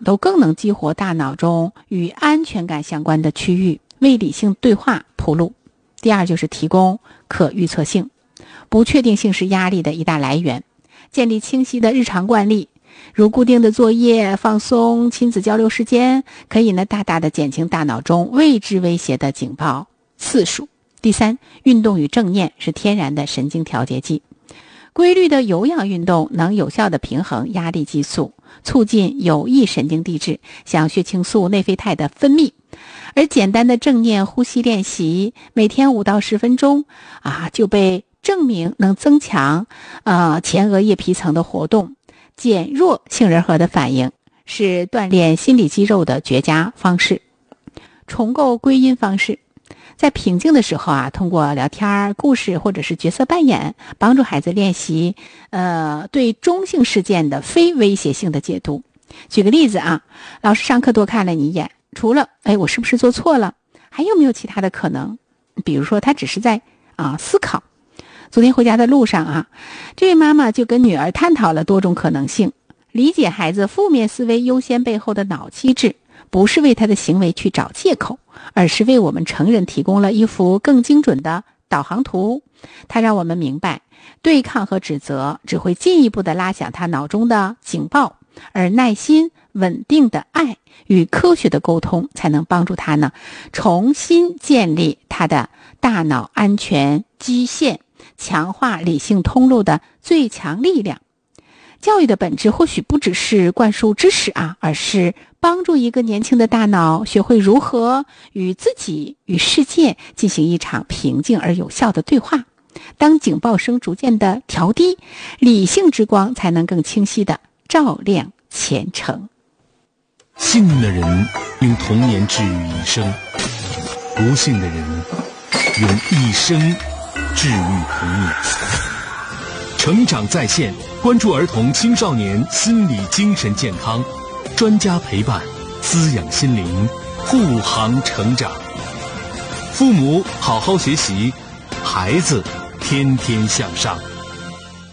都更能激活大脑中与安全感相关的区域，为理性对话铺路。第二就是提供可预测性。不确定性是压力的一大来源，建立清晰的日常惯例，如固定的作业、放松、亲子交流时间，可以大大的减轻大脑中未知威胁的警报次数。第三，运动与正念是天然的神经调节剂。规律的有氧运动能有效的平衡压力激素，促进有益神经递质，像血清素、内啡肽的分泌。而简单的正念呼吸练习，每天5到10分钟就被证明能增强前额叶皮层的活动，减弱杏仁核的反应，是锻炼心理肌肉的绝佳方式。重构归因方式，在平静的时候通过聊天、故事或者是角色扮演，帮助孩子练习对中性事件的非威胁性的解读。举个例子老师上课多看了你一眼，除了我是不是做错了，还有没有其他的可能？比如说他只是在思考。昨天回家的路上这位妈妈就跟女儿探讨了多种可能性，理解孩子负面思维优先背后的脑机制，不是为他的行为去找借口，而是为我们成人提供了一幅更精准的导航图。它让我们明白，对抗和指责只会进一步的拉响他脑中的警报，而耐心、稳定的爱与科学的沟通才能帮助他重新建立他的大脑安全基线，强化理性通路的最强力量。教育的本质或许不只是灌输知识而是帮助一个年轻的大脑学会如何与自己与世界进行一场平静而有效的对话。当警报声逐渐的调低，理性之光才能更清晰的照亮前程。 幸运的人用童年治愈一生，不幸的人用一生治愈童年。成长在线，关注儿童青少年心理精神健康，专家陪伴，滋养心灵，护航成长。父母好好学习，孩子天天向上。